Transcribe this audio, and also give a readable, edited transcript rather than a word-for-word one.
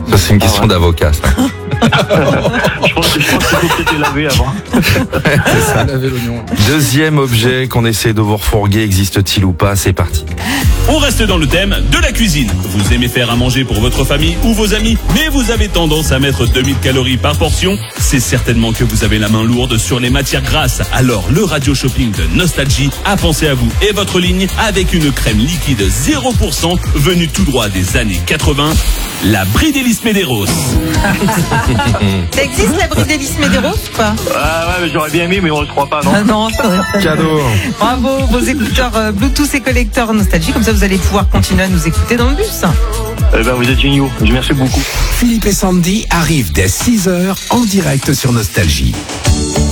Ça, c'est une question d'avocat, ça. Je pense qu'il faut peut-être les laver avant. C'est ça. Laver l'oignon. Deuxième objet qu'on essaie de vous refourguer, existe-t-il ou pas? C'est parti. On reste dans le thème de la cuisine. Vous aimez faire à manger pour votre famille ou vos amis, mais vous avez tendance à mettre 2000 calories par portion. C'est certainement que vous avez la main lourde sur les matières grasses. Alors le radio shopping de Nostalgie a pensé à vous et votre ligne avec une crème liquide 0% venue tout droit des années 80, la Bridellis Medeiros. Ça existe la Bridellis Medeiros ou pas? Ah ouais, mais j'aurais bien aimé, mais on le croit pas, non? Ah non, ça aurait pas. Cadeau. Bravo, vos écouteurs Bluetooth et collecteurs Nostalgie, comme ça vous allez pouvoir continuer à nous écouter dans le bus. Eh ben, vous êtes géniaux. Merci beaucoup. Philippe et Sandy arrivent dès 6h en direct sur Nostalgie.